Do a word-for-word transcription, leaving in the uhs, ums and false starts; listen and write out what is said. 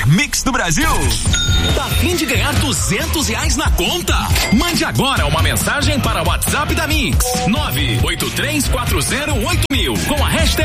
Mix do Brasil. Tá a fim de ganhar duzentos reais na conta? Mande agora uma mensagem para o WhatsApp da Mix nove oito três quatro zero oito mil com a hashtag